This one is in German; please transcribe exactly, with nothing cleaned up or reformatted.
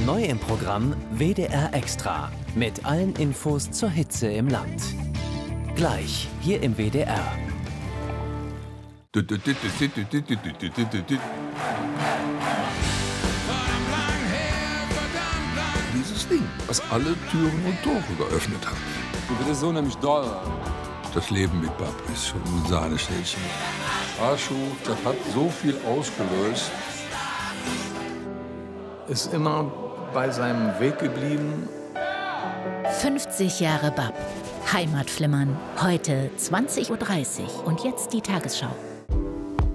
Neu im Programm W D R Extra mit allen Infos zur Hitze im Land. Gleich hier im W D R. Dieses Ding, was alle Türen und Tore geöffnet hat. Das ist so nämlich doll. Das Leben mit Bab ist schon ein Sahneschnäppchen. Arschu, das hat so viel ausgelöst. Ist immer bei seinem Weg geblieben. fünfzig Jahre Bab. Heimatflimmern. Heute zwanzig Uhr dreißig. Und jetzt die Tagesschau.